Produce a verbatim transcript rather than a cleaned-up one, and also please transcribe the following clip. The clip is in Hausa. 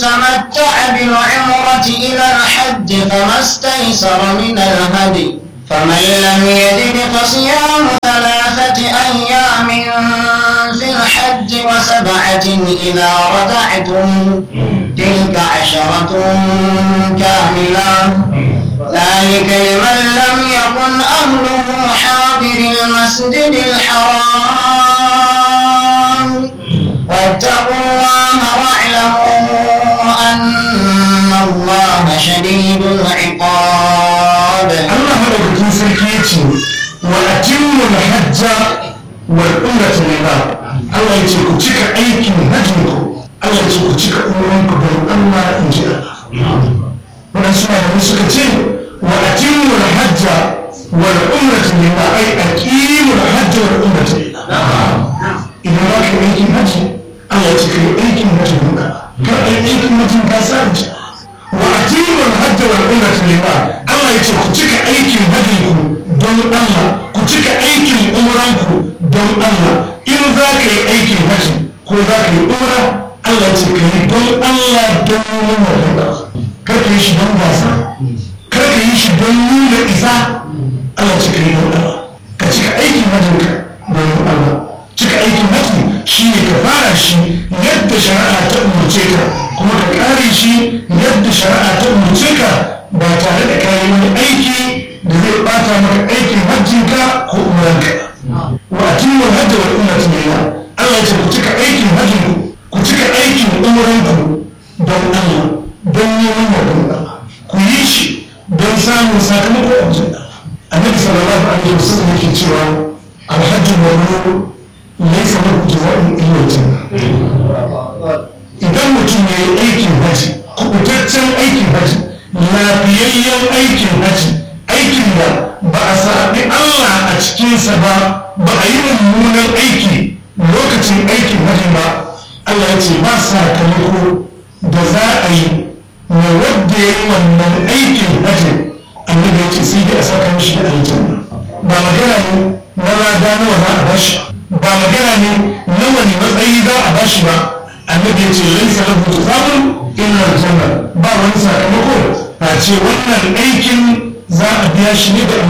تمتع بالعمرة إلى الحج فما استيسر من الهدي فمن لم يجد فصيام ثلاثة أيام في الحج وسبعة إذا رجعتم تلك عشرة كاملة ذلك لمن لم يكن أهله حاضر المسجد الحرام واتقوا الله واعلموا أن الله شديد العقاب. الله ملكتين سركيتي وأتموا الحج والعمرة لله. الله يجيكم تلك أيكم هجمكم الله يجيكم تلك أموركم بين الله إن جاء ونسمع المسكتين وأتموا الحج والعمرة لله أي أقيموا الحج والعمرة لله. إذا ما كان أيكم هجم الله يجيكم أيكم هجمك كان أيكم هجم كاسانج وأتموا الحج والعمرة لله. الله يجيكم تلك أيكم هجمكم دون الله كتلك أيكم أموركم دون الله إن ذاك أيكم هجم كو ذاك أمرا الله يجيكم دون الله دون الله karka yi shi don gasa karka yi shi don nuna isa Allah cika yi don Allah ka cika aikin hajjinka don Allah cika aikin hajji shi ne ka fara shi yadda shari'a ta umarce ka kuma ka kare shi yadda shari'a ta umarce ka ba tare da kayi wani aiki da zai bata maka aikin hajjinka ko umaranka wa atimmu hajja wal umrata lillah. Allah ya ce ku cika aikin hajjinku ku cika aikin umaranku don Allah don neman yardar Allah ku yi shi don samun sakamako a wajen Allah. Annabi sallallahu alaihi wasallam yake cewa alhajju mabrur laysa lahu jazaa'un illa al-janna. Idan mutum ya yi aikin haji kubutaccen aikin haji lafiyayyen aikin haji aikin da ba a sami Allah a cikinsa ba ba a yi mummunan aiki lokacin aikin haji ba Allah ya ce ba sakamako da za a yi na wadda ya yi wannan aikin hajji annabi ya ce sai dai a saka mishi da aljanna. Ba magana ne na lada nawa za a bashi ba magana ne na wani matsayi za a bashi ba annabi ya ce laisa lahu jazaa'un illa aljanna. Ba wani sakamako a ce wannan aikin za a biya shi ne da